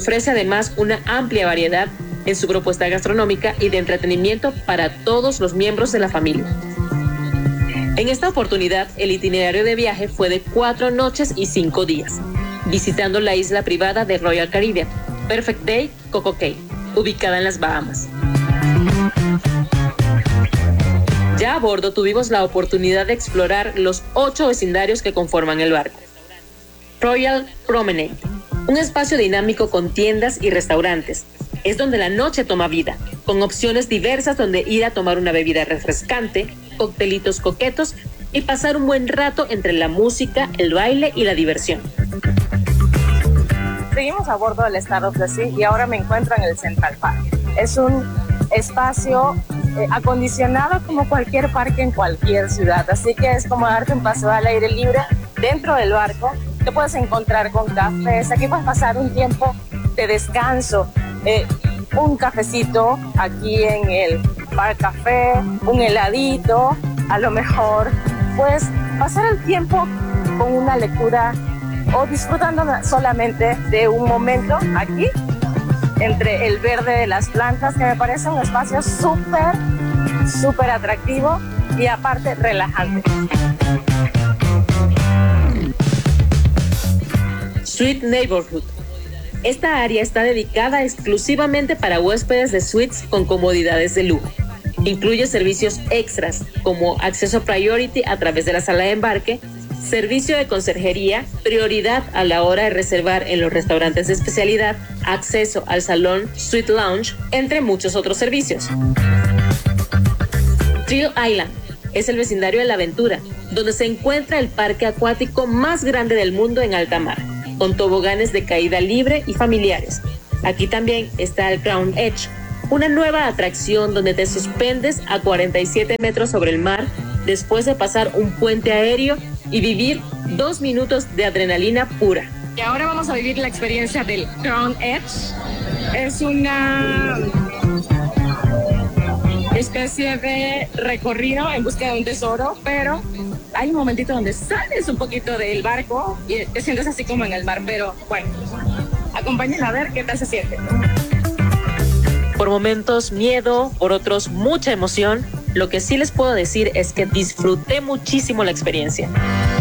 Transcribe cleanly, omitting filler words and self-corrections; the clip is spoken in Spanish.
Ofrece además una amplia variedad en su propuesta gastronómica y de entretenimiento para todos los miembros de la familia. En esta oportunidad, el itinerario de viaje fue de 4 noches y 5 días, visitando la isla privada de Royal Caribbean, Perfect Day Coco Cay, ubicada en las Bahamas. Ya a bordo tuvimos la oportunidad de explorar los 8 vecindarios que conforman el barco. Royal Promenade, un espacio dinámico con tiendas y restaurantes. Es donde la noche toma vida, con opciones diversas donde ir a tomar una bebida refrescante, coctelitos coquetos y pasar un buen rato entre la música, el baile y la diversión. Seguimos a bordo del Star of the Sea y ahora me encuentro en el Central Park. Es un espacio acondicionado como cualquier parque en cualquier ciudad, así que es como darte un paseo al aire libre dentro del barco. Te puedes encontrar con cafés, aquí puedes pasar un tiempo de descanso, un cafecito aquí en el Park Café, un heladito, a lo mejor puedes pasar el tiempo con una lectura o disfrutando solamente de un momento aquí entre el verde de las plantas, que me parece un espacio súper atractivo y aparte relajante. Suite Neighborhood. Esta área está dedicada exclusivamente para huéspedes de suites con comodidades de lujo. Incluye servicios extras como acceso priority a través de la sala de embarque, servicio de conserjería, prioridad a la hora de reservar en los restaurantes de especialidad, acceso al salón Suite Lounge, entre muchos otros servicios. Thrill Island es el vecindario de la aventura, donde se encuentra el parque acuático más grande del mundo en alta mar, con toboganes de caída libre y familiares. Aquí también está el Crown Edge, una nueva atracción donde te suspendes a 47 metros sobre el mar después de pasar un puente aéreo y vivir 2 minutos de adrenalina pura. Y ahora vamos a vivir la experiencia del Crown Edge. Es una especie de recorrido en busca de un tesoro, pero hay un momentito donde sales un poquito del barco y te sientes así como en el mar, pero bueno, acompáñenla a ver qué tal se siente. Por momentos miedo, por otros mucha emoción. Lo que sí les puedo decir es que disfruté muchísimo la experiencia.